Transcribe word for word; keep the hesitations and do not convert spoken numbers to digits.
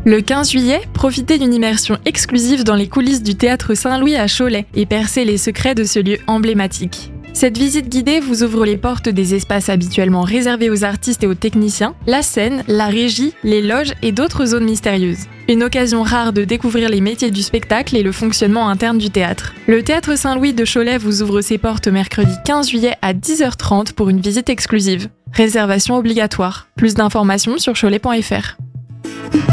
Le quinze juillet, profitez d'une immersion exclusive dans les coulisses du Théâtre Saint-Louis à Cholet et percez les secrets de ce lieu emblématique. Cette visite guidée vous ouvre les portes des espaces habituellement réservés aux artistes et aux techniciens, la scène, la régie, les loges et d'autres zones mystérieuses. Une occasion rare de découvrir les métiers du spectacle et le fonctionnement interne du théâtre. Le Théâtre Saint-Louis de Cholet vous ouvre ses portes mercredi quinze juillet à dix heures trente pour une visite exclusive. Réservation obligatoire. Plus d'informations sur cholet point f r.